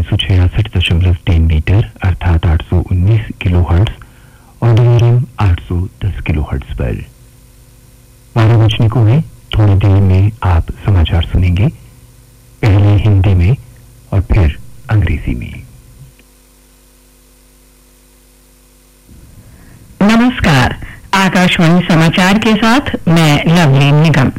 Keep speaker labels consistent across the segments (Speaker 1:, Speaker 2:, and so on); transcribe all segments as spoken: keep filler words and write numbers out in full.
Speaker 1: सौ छियासठ दशमलव तीन मीटर अर्थात आठ सौ उन्नीस किलो हर्ट्ज और डीआरएम आठ सौ दस किलो हर्ट्ज पर। बारह बजने को है, थोड़ी देर में आप समाचार सुनेंगे, पहले हिंदी में और फिर अंग्रेजी में।
Speaker 2: नमस्कार, आकाशवाणी समाचार के साथ मैं लवली निगम।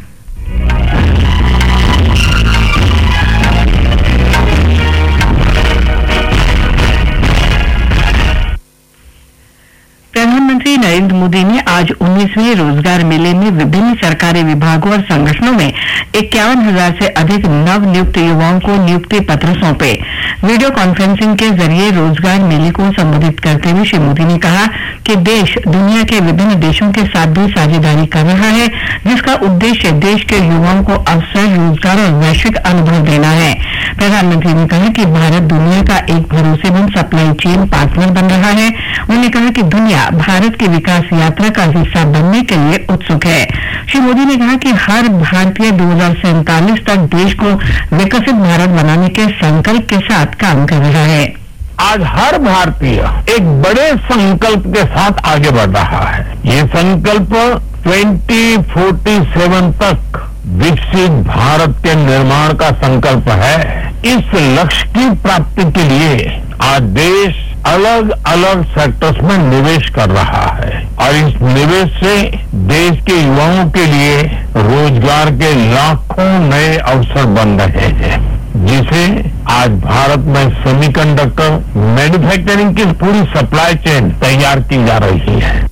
Speaker 2: प्रधानमंत्री नरेंद्र मोदी ने आज उन्नीसवें रोजगार मेले में विभिन्न सरकारी विभागों और संगठनों में इक्यावन हजार से अधिक नव नियुक्त युवाओं को नियुक्ति पत्र सौंपे। वीडियो कॉन्फ्रेंसिंग के जरिए रोजगार मेले को संबोधित करते हुए श्री मोदी ने कहा कि देश दुनिया के विभिन्न देशों के साथ भी साझेदारी कर रहा है, जिसका उद्देश्य देश के युवाओं को अवसर, रोजगार और वैश्विक अनुभव देना है। प्रधानमंत्री ने कहा कि भारत दुनिया का एक भरोसेमंद सप्लाई चेन पार्टनर बन रहा है। उन्होंने कहा कि दुनिया भारत की विकास यात्रा का हिस्सा बनने के लिए उत्सुक है। श्री मोदी ने कहा कि हर भारतीय दो हजार सैंतालीस तक देश को विकसित भारत बनाने के संकल्प के साथ काम कर रहा है।
Speaker 3: आज हर भारतीय एक बड़े संकल्प के साथ आगे बढ़ रहा है। ये संकल्प ट्वेंटी फोर्टी सेवन तक विकसित भारत के निर्माण का संकल्प है। इस लक्ष्य की प्राप्ति के लिए आज देश अलग अलग सेक्टर्स में निवेश कर रहा है और इस निवेश से देश के युवाओं के लिए रोजगार के लाखों नए अवसर बन रहे हैं, जिसे आज भारत में सेमीकंडक्टर मैन्युफैक्चरिंग की पूरी सप्लाई चेन तैयार की जा रही है।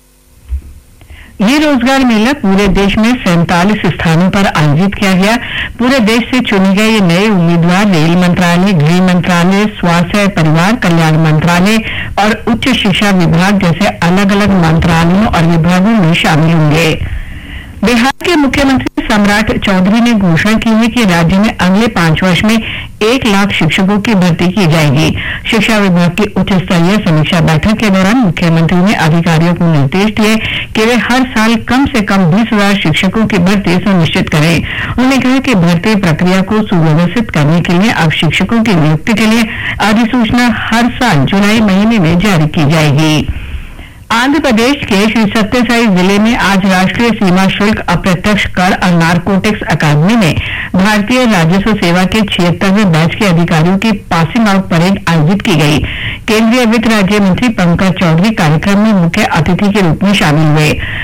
Speaker 2: ये रोजगार मेला पूरे देश में सैंतालीस स्थानों पर आयोजित किया गया। पूरे देश से चुने गए ये नए उम्मीदवार रेल मंत्रालय, गृह मंत्रालय, स्वास्थ्य परिवार कल्याण मंत्रालय और उच्च शिक्षा विभाग जैसे अलग अलग मंत्रालयों और विभागों में शामिल होंगे। बिहार के मुख्यमंत्री सम्राट चौधरी ने घोषणा की है कि राज्य में अगले पांच वर्ष में एक लाख शिक्षकों की भर्ती की जाएगी। शिक्षा विभाग की उच्च स्तरीय समीक्षा बैठक के दौरान मुख्यमंत्री ने अधिकारियों को निर्देश दिए कि वे हर साल कम से कम बीस हजार शिक्षकों की भर्ती सुनिश्चित करें। उन्होंने कहा कि भर्ती प्रक्रिया को सुव्यवस्थित करने के लिए अब शिक्षकों की नियुक्ति के लिए अधिसूचना हर साल जुलाई महीने में जारी की जाएगी। आंध्र प्रदेश के श्री सत्यसाई जिले में आज राष्ट्रीय सीमा शुल्क, अप्रत्यक्ष कर और नारकोटिक्स अकादमी में भारतीय राजस्व सेवा के छिहत्तरवें बैच के अधिकारियों की पासिंग आउट परेड आयोजित की गई। केंद्रीय वित्त राज्य मंत्री पंकज चौधरी कार्यक्रम में मुख्य अतिथि के रूप में शामिल हुए।